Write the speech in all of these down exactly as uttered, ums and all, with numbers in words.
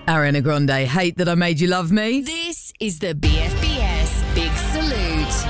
Ariana Grande, Hate That I Made You Love Me. This is the B F B S Big Salute.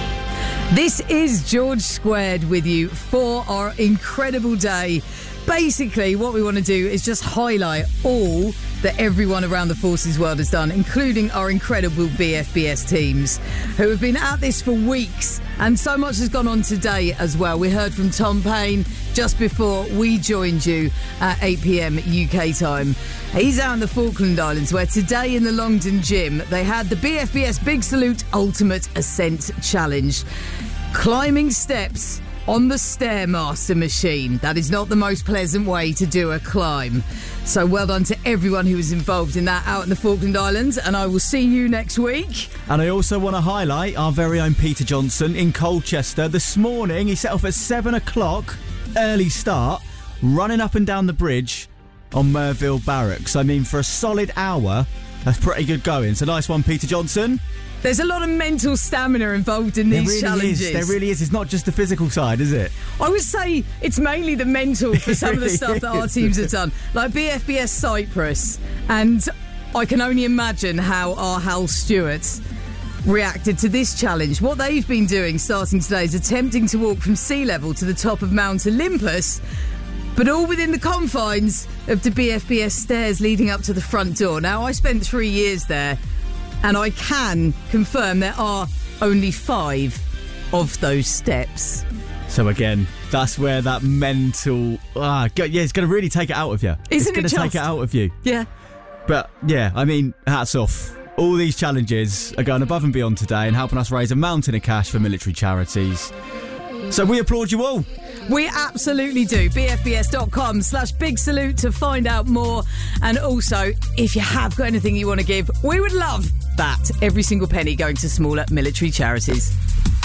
This is George Squared with you for our incredible day. Basically, what we want to do is just highlight all that everyone around the Forces world has done, including our incredible B F B S teams, who have been at this for weeks. And so much has gone on today as well. We heard from Tom Payne just before we joined you at eight p.m. U K time. He's out in the Falkland Islands, where today in the Longdon Gym, they had the B F B S Big Salute Ultimate Ascent Challenge. Climbing steps on the Stairmaster machine. That is not the most pleasant way to do a climb. So well done to everyone who was involved in that out in the Falkland Islands, and I will see you next week. And I also want to highlight our very own Peter Johnson in Colchester. This morning, he set off at seven o'clock, early start, running up and down the bridge on Merville Barracks. I mean, for a solid hour, that's pretty good going. So nice one, Peter Johnson. There's a lot of mental stamina involved in these there really challenges. Is. There really is. It's not just the physical side, is it? I would say it's mainly the mental for some of the stuff that our teams have done. Like B F B S Cyprus. And I can only imagine how our Hal Stewarts reacted to this challenge. What they've been doing starting today is attempting to walk from sea level to the top of Mount Olympus, but all within the confines of the B F B S stairs leading up to the front door. Now, I spent three years there, and I can confirm there are only five of those steps. So again, that's where that mental... Ah, yeah, it's going to really take it out of you. Isn't it's going it to take it out of you. Yeah. But, yeah, I mean, hats off. All these challenges are going above and beyond today and helping us raise a mountain of cash for military charities. So we applaud you all. We absolutely do. bfbs.com slash big salute to find out more. And also, if you have got anything you want to give, we would love that. Every single penny going to smaller military charities.